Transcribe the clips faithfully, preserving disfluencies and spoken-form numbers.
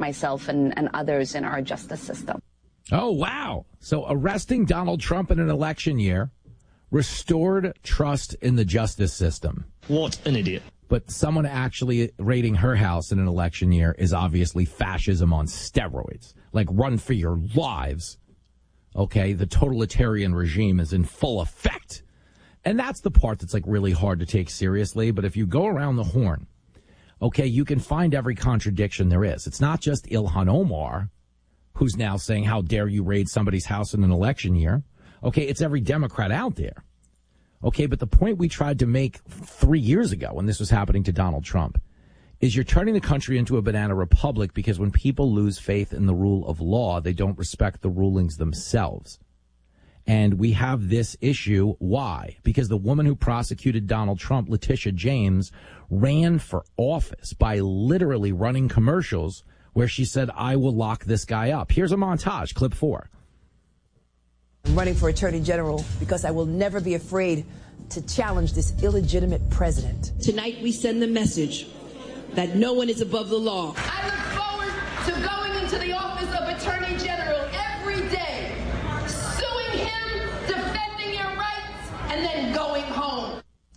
myself and, and others in our justice system. Oh, wow. So arresting Donald Trump in an election year restored trust in the justice system. What an idiot. But someone actually raiding her house in an election year is obviously fascism on steroids. Like, run for your lives. Okay, the totalitarian regime is in full effect. And that's the part that's, like, really hard to take seriously. But if you go around the horn, okay, you can find every contradiction there is. It's not just Ilhan Omar, who's now saying, how dare you raid somebody's house in an election year. Okay, it's every Democrat out there. Okay, but the point we tried to make three years ago when this was happening to Donald Trump is you're turning the country into a banana republic because when people lose faith in the rule of law, they don't respect the rulings themselves. And we have this issue. Why? Because the woman who prosecuted Donald Trump, Letitia James, ran for office by literally running commercials where she said, I will lock this guy up. Here's a montage, clip four. I'm running for Attorney General because I will never be afraid to challenge this illegitimate president. Tonight we send the message that no one is above the law. I look forward to going into the office of Attorney General every day, suing him, defending your rights, and then going home.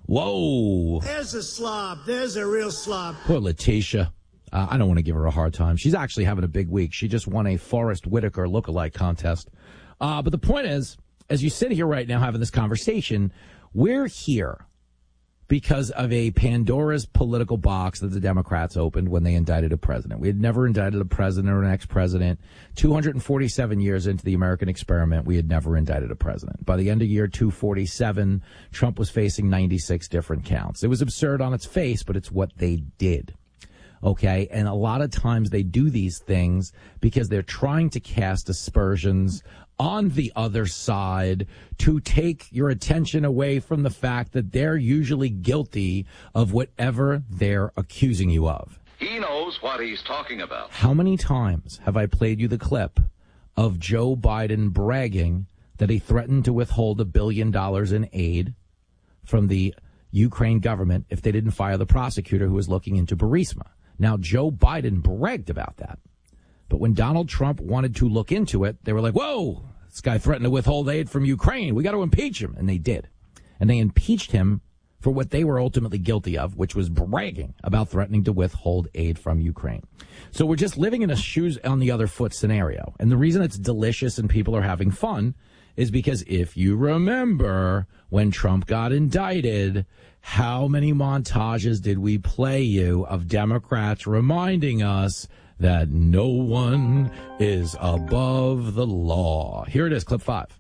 Whoa. There's a slob. There's a real slob. Poor Letitia. Uh, I don't want to give her a hard time. She's actually having a big week. She just won a Forrest Whitaker lookalike contest. Uh, but the point is, as you sit here right now having this conversation, we're here because of a Pandora's political box that the Democrats opened when they indicted a president. We had never indicted a president or an ex-president. two hundred forty-seven years into the American experiment, we had never indicted a president. By the end of year two forty-seven, Trump was facing ninety-six different counts. It was absurd on its face, but it's what they did. Okay, and a lot of times they do these things because they're trying to cast aspersions on the other side to take your attention away from the fact that they're usually guilty of whatever they're accusing you of. He knows what he's talking about. How many times have I played you the clip of Joe Biden bragging that he threatened to withhold a billion dollars in aid from the Ukraine government if they didn't fire the prosecutor who was looking into Burisma? Now, Joe Biden bragged about that. But when Donald Trump wanted to look into it, they were like, whoa, this guy threatened to withhold aid from Ukraine. We got to impeach him. And they did. And they impeached him for what they were ultimately guilty of, which was bragging about threatening to withhold aid from Ukraine. So we're just living in a shoes on the other foot scenario. And the reason it's delicious and people are having fun is because if you remember when Trump got indicted, how many montages did we play you of Democrats reminding us that no one is above the law? Here it is, clip five.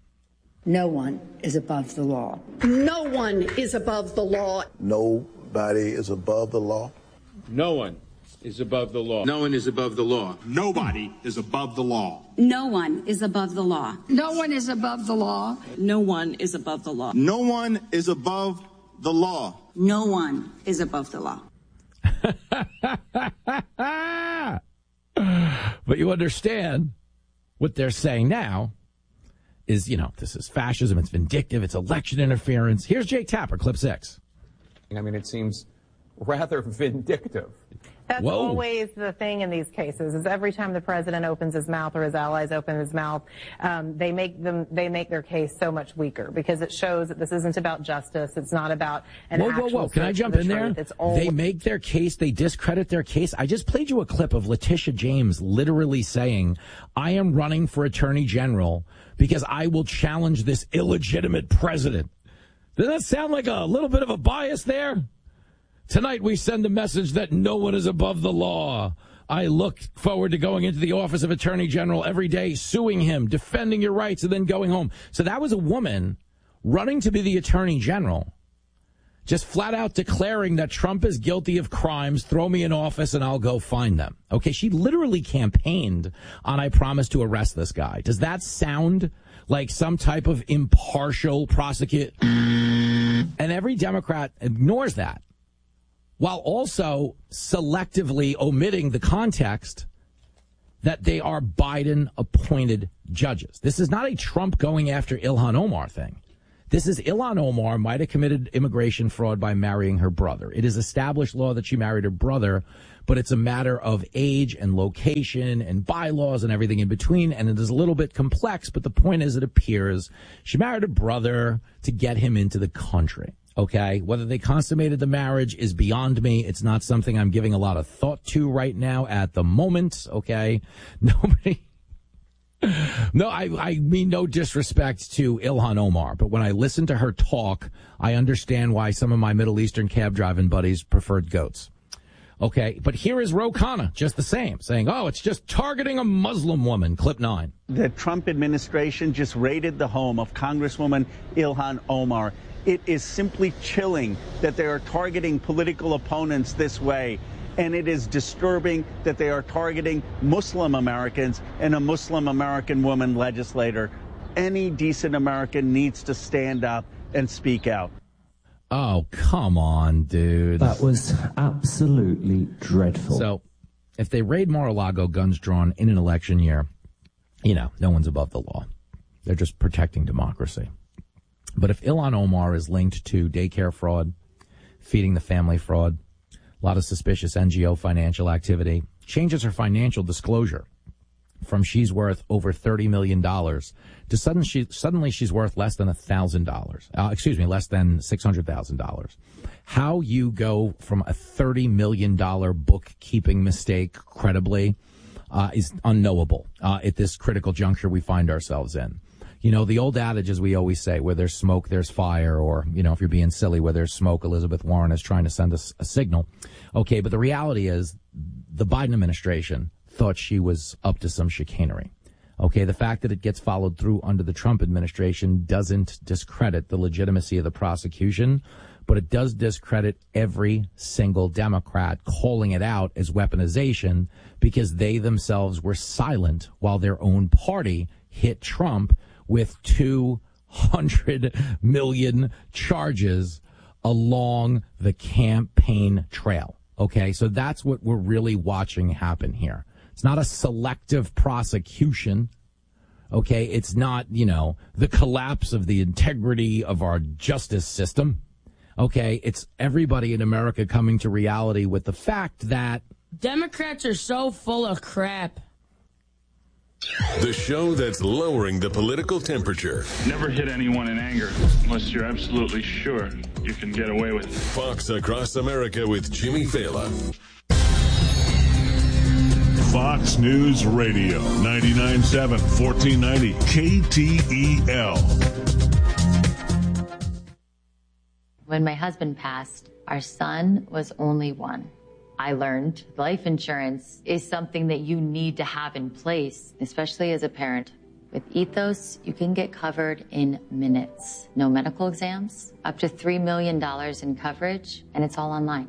No one is above the law. No one is above the law. Nobody is above the law. No one is above the law. No one is above the law. Nobody is above the law. No one is above the law. No one is above the law. No one is above the law. No one is above the law. No one is above the law. But you understand what they're saying now is, you know, this is fascism, it's vindictive, it's election interference. Here's Jake Tapper, clip six. I mean, it seems rather vindictive. That's Whoa. always the thing in these cases, is every time the president opens his mouth or his allies open his mouth, um, they make them, they make their case so much weaker because it shows that this isn't about justice. It's not about an whoa, actual whoa, whoa. Can I jump the in there? It's always- they make their case. They discredit their case. I just played you a clip of Letitia James literally saying, I am running for attorney general because I will challenge this illegitimate president. Does that sound like a little bit of a bias there? Tonight we send a message that no one is above the law. I look forward to going into the office of Attorney General every day, suing him, defending your rights, and then going home. So that was a woman running to be the Attorney General, just flat out declaring that Trump is guilty of crimes, throw me in office and I'll go find them. Okay, she literally campaigned on I promise to arrest this guy. Does that sound like some type of impartial prosecute? And every Democrat ignores that, while also selectively omitting the context that they are Biden-appointed judges. This is not a Trump going after Ilhan Omar thing. This is Ilhan Omar might have committed immigration fraud by marrying her brother. It is established law that she married her brother, but it's a matter of age and location and bylaws and everything in between, and it is a little bit complex, but the point is, it appears she married a brother to get him into the country. Okay, whether they consummated the marriage is beyond me. It's not something I'm giving a lot of thought to right now at the moment. Okay, nobody. No, I, I mean no disrespect to Ilhan Omar, but when I listen to her talk, I understand why some of my Middle Eastern cab driving buddies preferred goats. Okay, but here is Ro Khanna, just the same, saying, oh, it's just targeting a Muslim woman. Clip nine. The Trump administration just raided the home of Congresswoman Ilhan Omar. It is simply chilling that they are targeting political opponents this way. And it is disturbing that they are targeting Muslim Americans and a Muslim American woman legislator. Any decent American needs to stand up and speak out. Oh, come on, dude. That was absolutely dreadful. So if they raid Mar-a-Lago, guns drawn in an election year, you know, no one's above the law. They're just protecting democracy. But if Ilhan Omar is linked to daycare fraud, feeding the family fraud, a lot of suspicious N G O financial activity, changes her financial disclosure from she's worth over thirty million dollars to sudden she, suddenly she's worth less than one thousand dollars. Uh, excuse me, less than six hundred thousand dollars. How you go from a thirty million dollars bookkeeping mistake credibly uh, is unknowable uh, at this critical juncture we find ourselves in. You know, the old adage, as we always say, where there's smoke, there's fire, or, you know, if you're being silly, where there's smoke, Elizabeth Warren is trying to send us a signal. Okay, but the reality is the Biden administration thought she was up to some chicanery. Okay, the fact that it gets followed through under the Trump administration doesn't discredit the legitimacy of the prosecution, but it does discredit every single Democrat calling it out as weaponization because they themselves were silent while their own party hit Trump with two hundred million charges along the campaign trail. Okay, so that's what we're really watching happen here. It's not a selective prosecution. Okay, it's not, you know, the collapse of the integrity of our justice system. Okay, it's everybody in America coming to reality with the fact that Democrats are so full of crap. The show that's lowering the political temperature. Never hit anyone in anger unless you're absolutely sure you can get away with it. Fox Across America with Jimmy Fallon. Fox News Radio, ninety-nine point seven, fourteen ninety K T E L. When my husband passed, our son was only one. I learned life insurance is something that you need to have in place, especially as a parent. With Ethos, you can get covered in minutes. No medical exams, up to three million dollars in coverage, and it's all online.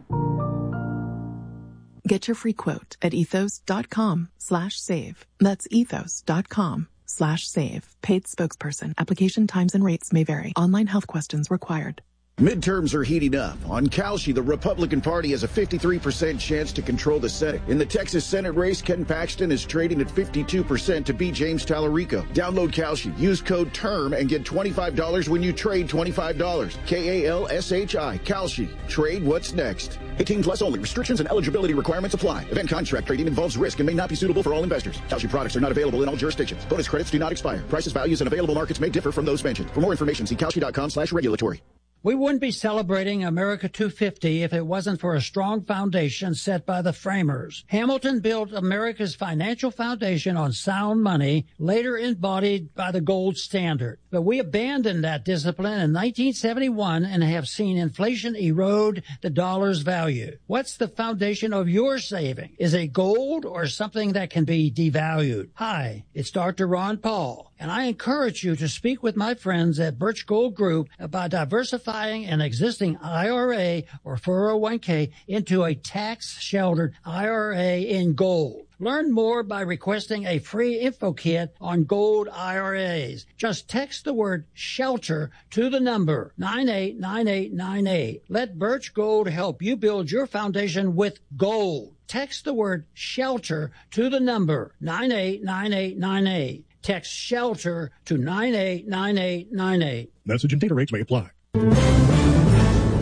Get your free quote at ethos.com slash save. That's ethos.com slash save. Paid spokesperson. Application times and rates may vary. Online health questions required. Midterms are heating up. On Kalshi, the Republican Party has a fifty-three percent chance to control the Senate. In the Texas Senate race, Ken Paxton is trading at fifty-two percent to beat James Tallarico. Download Kalshi. Use code TERM and get twenty-five dollars when you trade twenty-five dollars. K A L S H I. Kalshi. Trade what's next. eighteen plus only. Restrictions and eligibility requirements apply. Event contract trading involves risk and may not be suitable for all investors. Kalshi products are not available in all jurisdictions. Bonus credits do not expire. Prices, values, and available markets may differ from those mentioned. For more information, see kalshi.com slash regulatory. We wouldn't be celebrating America two fifty if it wasn't for a strong foundation set by the framers. Hamilton built America's financial foundation on sound money, later embodied by the gold standard. But we abandoned that discipline in nineteen seventy-one and have seen inflation erode the dollar's value. What's the foundation of your saving? Is it gold or something that can be devalued? Hi, it's Doctor Ron Paul, and I encourage you to speak with my friends at Birch Gold Group about diversifying an existing I R A or four oh one k into a tax-sheltered I R A in gold. Learn more by requesting a free info kit on gold I R As. Just text the word SHELTER to the number nine eight nine eight nine eight. Let Birch Gold help you build your foundation with gold. Text the word SHELTER to the number nine eight nine eight nine eight. Text SHELTER to nine eight nine eight nine eight. Message and data rates may apply.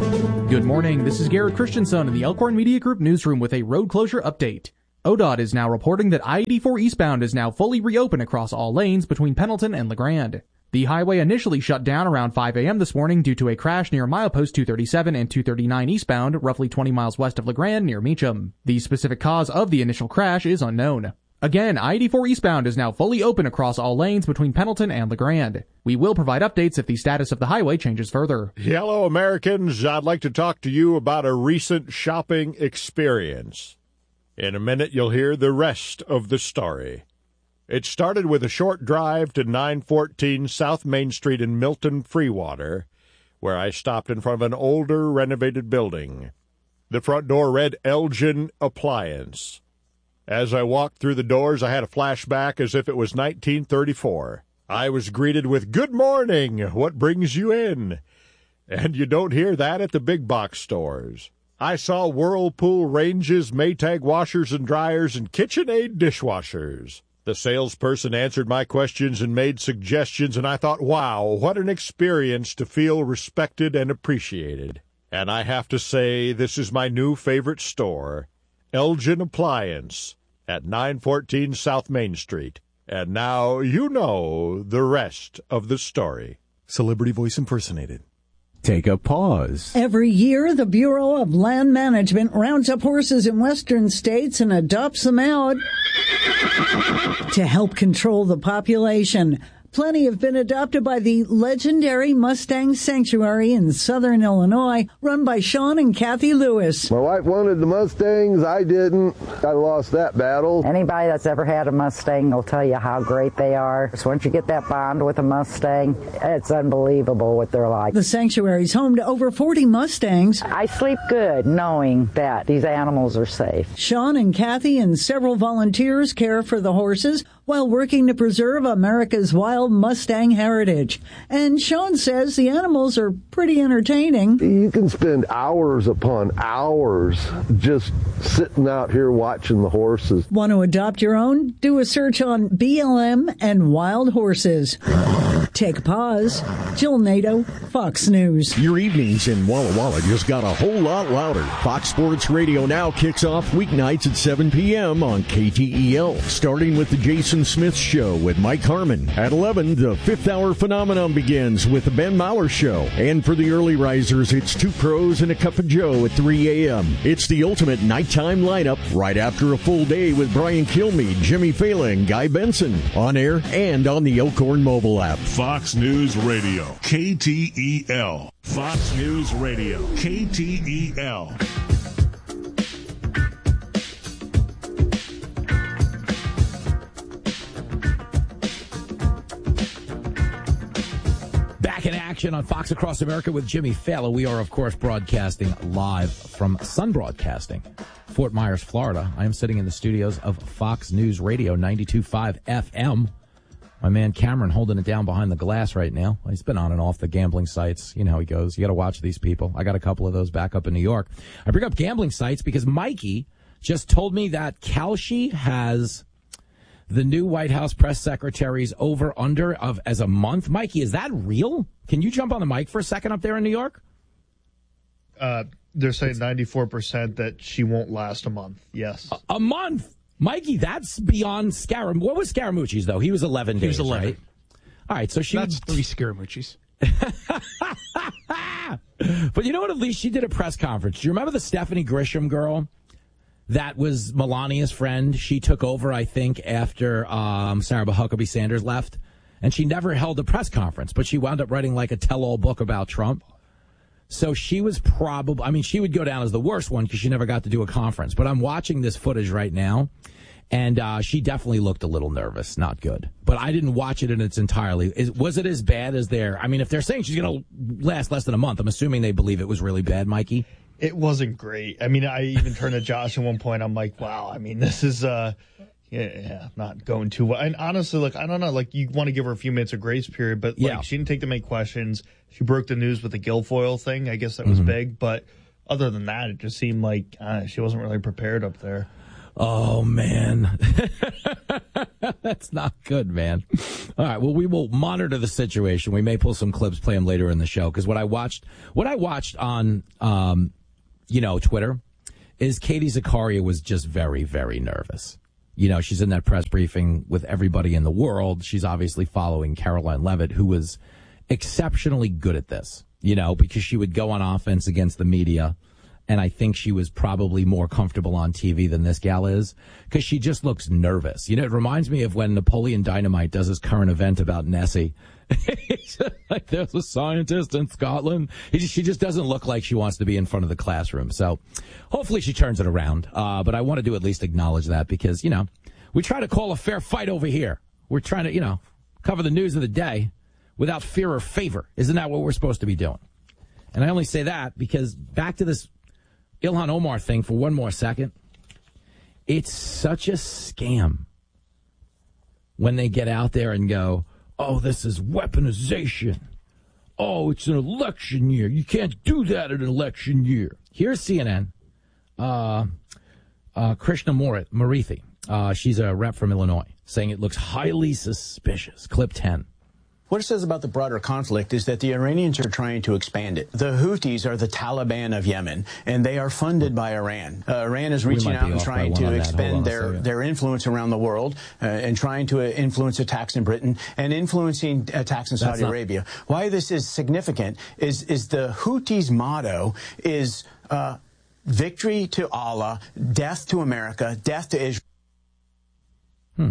Good morning. This is Garrett Christensen in the Elkhorn Media Group newsroom with a road closure update. O D O T is now reporting that I eighty-four eastbound is now fully reopened across all lanes between Pendleton and LeGrand. The highway initially shut down around five a.m. this morning due to a crash near milepost two thirty-seven and two thirty-nine eastbound, roughly twenty miles west of LeGrand near Meacham. The specific cause of the initial crash is unknown. Again, I eighty-four eastbound is now fully open across all lanes between Pendleton and LeGrand. We will provide updates if the status of the highway changes further. Hello, Americans. I'd like to talk to you about a recent shopping experience. In a minute, you'll hear the rest of the story. It started with a short drive to nine fourteen South Main Street in Milton, Freewater, where I stopped in front of an older, renovated building. The front door read Elgin Appliance. As I walked through the doors, I had a flashback as if it was nineteen thirty-four. I was greeted with, "Good morning, what brings you in?" And you don't hear that at the big box stores. I saw Whirlpool ranges, Maytag washers and dryers, and KitchenAid dishwashers. The salesperson answered my questions and made suggestions, and I thought, wow, what an experience to feel respected and appreciated. And I have to say, this is my new favorite store, Elgin Appliance, at nine fourteen South Main Street. And now you know the rest of the story. Celebrity voice impersonated. Take a pause. Every year, the Bureau of Land Management rounds up horses in western states and adopts them out to help control the population. Plenty have been adopted by the legendary Mustang Sanctuary in southern Illinois, run by Sean and Kathy Lewis. My wife wanted the Mustangs. I didn't. I lost that battle. Anybody that's ever had a Mustang will tell you how great they are. So once you get that bond with a Mustang, it's unbelievable what they're like. The sanctuary's home to over forty Mustangs. I sleep good knowing that these animals are safe. Sean and Kathy and several volunteers care for the horses while working to preserve America's wild Mustang heritage. And Sean says the animals are pretty entertaining. You can spend hours upon hours just sitting out here watching the horses. Want to adopt your own? Do a search on B L M and wild horses. Take a pause. Jill Nato, Fox News. Your evenings in Walla Walla just got a whole lot louder. Fox Sports Radio now kicks off weeknights at seven p.m. on K T E L, starting with the Jason Smith Show with Mike Harmon. At eleven, the fifth hour phenomenon begins with the Ben Maller Show. And for the early risers, it's Two Pros and a Cup of Joe at three a.m. It's the ultimate nighttime lineup right after a full day with Brian Kilmeade, Jimmy Fallon, Guy Benson, on air and on the Elkhorn mobile app. Fox News Radio, K T E L. Fox News Radio, K T E L. Back in action on Fox Across America with Jimmy Fallon. We are, of course, broadcasting live from Sun Broadcasting, Fort Myers, Florida. I am sitting in the studios of Fox News Radio, ninety-two point five F M. My man Cameron holding it down behind the glass right now. He's been on and off the gambling sites. You know how he goes. You got to watch these people. I got a couple of those back up in New York. I bring up gambling sites because Mikey just told me that Kalshi has the new White House press secretary's over-under of as a month. Mikey, is that real? Can you jump on the mic for a second up there in New York? Uh, they're saying ninety-four percent that she won't last a month. Yes. A, a month? Mikey, that's beyond Scaram. What was Scaramucci's, though? He was eleven he days, was eleven. Right? All right, so she... That's three Scaramucci's. But you know what? At least she did a press conference. Do you remember the Stephanie Grisham girl that was Melania's friend? She took over, I think, after um, Sarah Huckabee Sanders left. And she never held a press conference, but she wound up writing like a tell-all book about Trump. So she was probably, I mean, she would go down as the worst one because she never got to do a conference. But I'm watching this footage right now, and uh, she definitely looked a little nervous, not good. But I didn't watch it in its entirety. Is, was it as bad as they're, I mean, if they're saying she's going to last less than a month, I'm assuming they believe it was really bad, Mikey? It wasn't great. I mean, I even turned to Josh at one point. I'm like, wow, I mean, this is, uh, yeah, yeah, not going too well. And honestly, look, I don't know, like, you want to give her a few minutes of grace period, but, like, yeah. She didn't take the many questions. She broke the news with the Guilfoyle thing. I guess that was mm-hmm. big. But other than that, it just seemed like uh, she wasn't really prepared up there. Oh, man. That's not good, man. All right. Well, we will monitor the situation. We may pull some clips, play them later in the show. Because what I watched, what I watched on, um, you know, Twitter, is Katie Zakaria was just very, very nervous. You know, she's in that press briefing with everybody in the world. She's obviously following Caroline Leavitt, who was exceptionally good at this, you know, because she would go on offense against the media. And I think she was probably more comfortable on T V than this gal is, because she just looks nervous. You know, it reminds me of when Napoleon Dynamite does his current event about Nessie. Like, there's a scientist in Scotland. He just, she just doesn't look like she wants to be in front of the classroom. So hopefully she turns it around. Uh, but I wanted to at least acknowledge that because, you know, we try to call a fair fight over here. We're trying to, you know, cover the news of the day without fear or favor. Isn't that what we're supposed to be doing? And I only say that because back to this Ilhan Omar thing for one more second. It's such a scam when they get out there and go, oh, this is weaponization. Oh, it's an election year. You can't do that in an election year. Here's C N N. Uh, uh, Krishna Murithi, uh, she's a rep from Illinois, saying it looks highly suspicious. Clip ten. What it says about the broader conflict is that the Iranians are trying to expand it. The Houthis are the Taliban of Yemen, and they are funded by Iran. Uh, Iran is reaching out and trying to expand their, their influence around the world uh, and trying to uh, influence attacks in Britain and influencing attacks in Saudi Arabia. Why this is significant is, is the Houthis' motto is uh, victory to Allah, death to America, death to Israel. Hmm.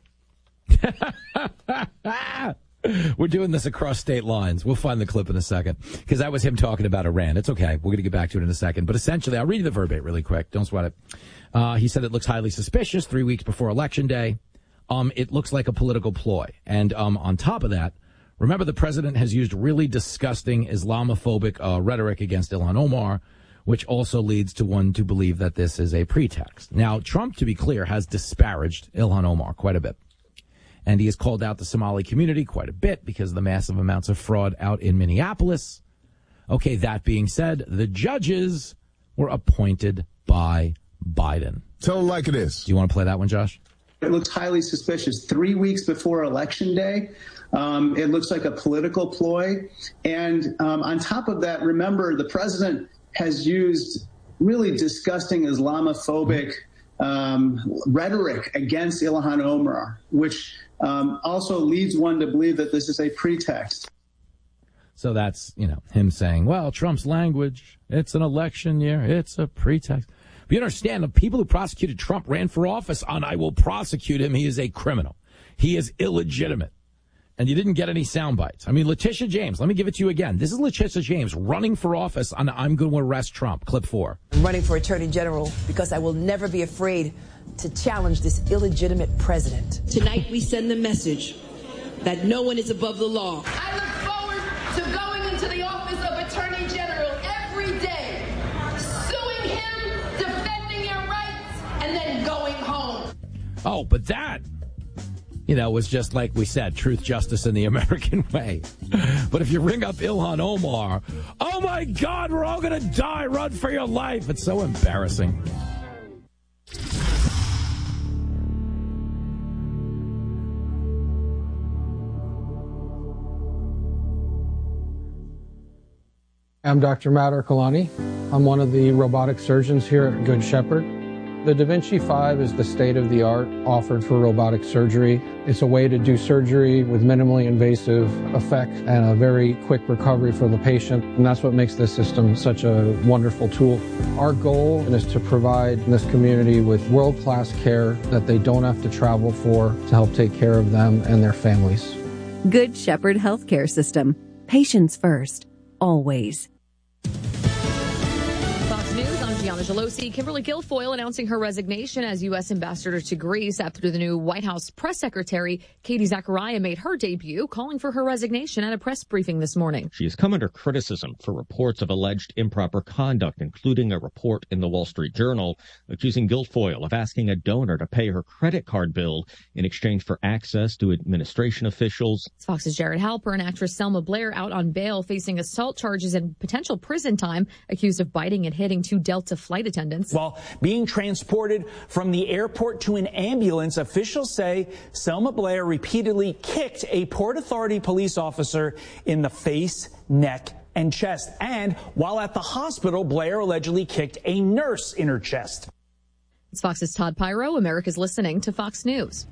We're doing this across state lines. We'll find the clip in a second because that was him talking about Iran. It's okay. We're going to get back to it in a second. But essentially, I'll read you the verbatim really quick. Don't sweat it. Uh, he said it looks highly suspicious three weeks before Election Day. Um, it looks like a political ploy. And um, on top of that, remember the president has used really disgusting Islamophobic uh, rhetoric against Ilhan Omar, which also leads to one to believe that this is a pretext. Now, Trump, to be clear, has disparaged Ilhan Omar quite a bit. And he has called out the Somali community quite a bit because of the massive amounts of fraud out in Minneapolis. Okay, that being said, the judges were appointed by Biden. Tell them like it is. Do you want to play that one, Josh? It looks highly suspicious. Three weeks before Election Day, um, it looks like a political ploy. And um, on top of that, remember, the president has used really disgusting Islamophobic um, rhetoric against Ilhan Omar, which um, also leads one to believe that this is a pretext. So that's, you know, him saying, well, Trump's language, it's an election year, it's a pretext. But you understand, the people who prosecuted Trump ran for office on, I will prosecute him, he is a criminal. He is illegitimate. And you didn't get any sound bites. I mean, Letitia James, let me give it to you again. This is Letitia James running for office on I'm going to arrest Trump. Clip four. I'm running for Attorney General because I will never be afraid to challenge this illegitimate president. Tonight we send the message that no one is above the law. I look forward to going into the office of Attorney General every day, suing him, defending your rights, and then going home. Oh, but that, you know, was just like we said, truth, justice, and the American way. But if you ring up Ilhan Omar, oh my God, we're all going to die. Run for your life. It's so embarrassing. I'm Doctor Matt Ercolani. I'm one of the robotic surgeons here at Good Shepherd. The Da Vinci five is the state-of-the-art offered for robotic surgery. It's a way to do surgery with minimally invasive effect and a very quick recovery for the patient, and that's what makes this system such a wonderful tool. Our goal is to provide this community with world-class care that they don't have to travel for to help take care of them and their families. Good Shepherd Healthcare System. Patients first. Always. News, I'm Gianna Gelosi. Kimberly Guilfoyle announcing her resignation as U S ambassador to Greece after the new White House press secretary, Katie Zachariah, made her debut, calling for her resignation at a press briefing this morning. She has come under criticism for reports of alleged improper conduct, including a report in the Wall Street Journal accusing Guilfoyle of asking a donor to pay her credit card bill in exchange for access to administration officials. It's Fox's Jared Halper and actress Selma Blair out on bail, facing assault charges and potential prison time, accused of biting and hitting two Delta to flight attendants. While being transported from the airport to an ambulance, officials say Selma Blair repeatedly kicked a Port Authority police officer in the face, neck, and chest. And while at the hospital, Blair allegedly kicked a nurse in her chest. It's Fox's Todd Pyro. America's listening to Fox News.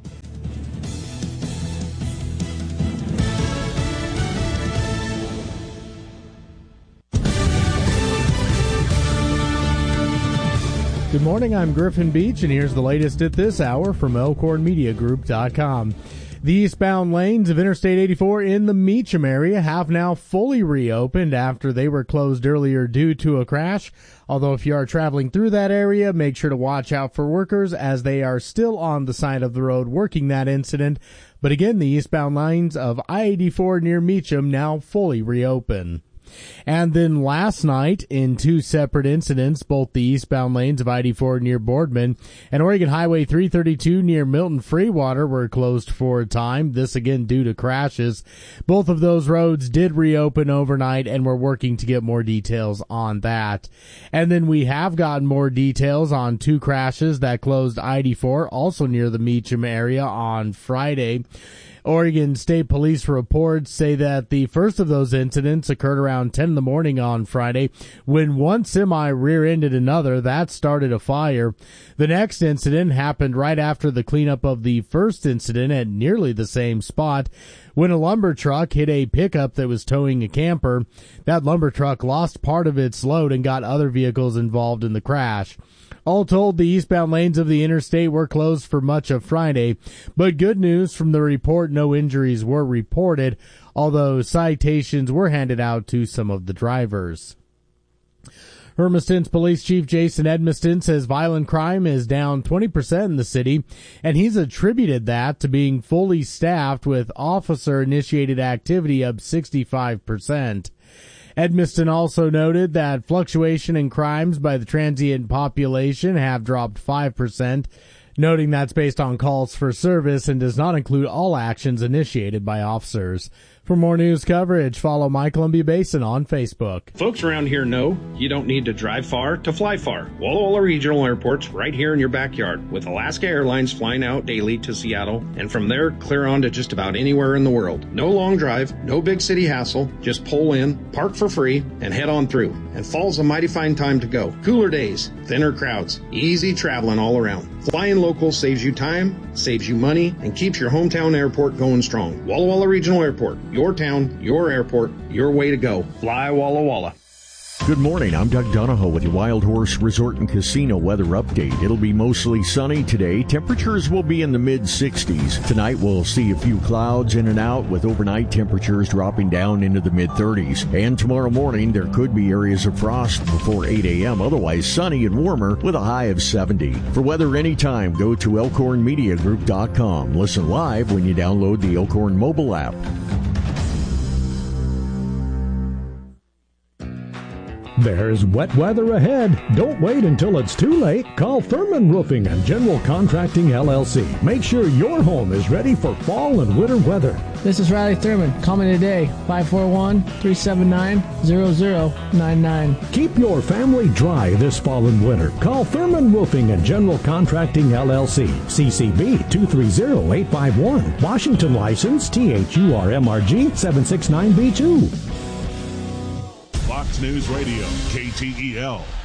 Good morning, I'm Griffin Beach, and here's the latest at this hour from Elkhorn Media Group dot com. The eastbound lanes of Interstate eighty-four in the Meacham area have now fully reopened after they were closed earlier due to a crash. Although if you are traveling through that area, make sure to watch out for workers as they are still on the side of the road working that incident. But again, the eastbound lines of I eighty-four near Meacham now fully reopen. And then last night, in two separate incidents, both the eastbound lanes of I eighty-four near Boardman and Oregon Highway three thirty-two near Milton Freewater were closed for a time, this again due to crashes. Both of those roads did reopen overnight, and we're working to get more details on that. And then we have gotten more details on two crashes that closed I eighty-four, also near the Meacham area on Friday. Oregon State Police reports say that the first of those incidents occurred around ten in the morning on Friday when one semi rear-ended another. That started a fire. The next incident happened right after the cleanup of the first incident at nearly the same spot when a lumber truck hit a pickup that was towing a camper. That lumber truck lost part of its load and got other vehicles involved in the crash. All told, the eastbound lanes of the interstate were closed for much of Friday, but good news from the report, no injuries were reported, although citations were handed out to some of the drivers. Hermiston's Police Chief Jason Edmiston says violent crime is down twenty percent in the city, and he's attributed that to being fully staffed with officer-initiated activity up sixty-five percent. Edmiston also noted that fluctuation in crimes by the transient population have dropped five percent, noting that's based on calls for service and does not include all actions initiated by officers. For more news coverage, follow My Columbia Basin on Facebook. Folks around here know you don't need to drive far to fly far. Walla Walla Regional Airport's right here in your backyard, with Alaska Airlines flying out daily to Seattle, and from there clear on to just about anywhere in the world. No long drive, no big city hassle, just pull in, park for free, and head on through. And fall's a mighty fine time to go. Cooler days, thinner crowds, easy traveling all around. Flying local saves you time, saves you money, and keeps your hometown airport going strong. Walla Walla Regional Airport. Your town, your airport, your way to go. Fly Walla Walla. Good morning, I'm Doug Donahoe with your Wild Horse Resort and Casino weather update. It'll be mostly sunny today. Temperatures will be in the mid sixties. Tonight we'll see a few clouds in and out with overnight temperatures dropping down into the mid thirties. And tomorrow morning there could be areas of frost before eight a.m. Otherwise sunny and warmer with a high of seventy. For weather anytime, go to Elkhorn Media Group dot com. Listen live when you download the Elkhorn mobile app. There's wet weather ahead. Don't wait until it's too late. Call Thurman Roofing and General Contracting, L L C. Make sure your home is ready for fall and winter weather. This is Riley Thurman. Call me today, five four one, three seven nine, zero zero nine nine. Keep your family dry this fall and winter. Call Thurman Roofing and General Contracting, L L C. C C B two three zero eight five one. Washington license T H U R M R G seven six nine B two. Fox News Radio, K T E L.